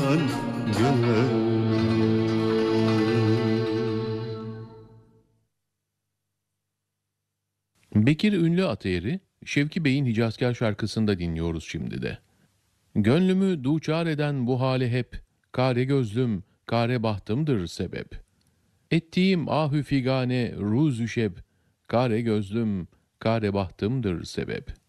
aman gönlüm. Bekir Ünlü Atayer'i Şevki Bey'in Hicazkar şarkısında dinliyoruz şimdi de. Gönlümü duçar eden bu hale hep, kare gözlüm, kare bahtımdır sebep. Ettiğim ahü figane ruzü şeb, kare gözlüm, kare bahtımdır sebep.